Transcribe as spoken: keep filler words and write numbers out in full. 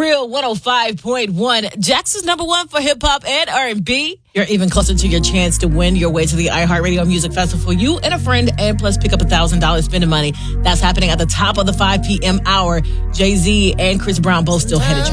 Real one oh five point one. Jackson's number one for hip hop and R and B. You're even closer to your chance to win your way to the iHeartRadio Music Festival. You and a friend, and plus pick up one thousand dollars spending money. That's happening at the top of the five p.m. hour. Jay-Z and Chris Brown both still headed you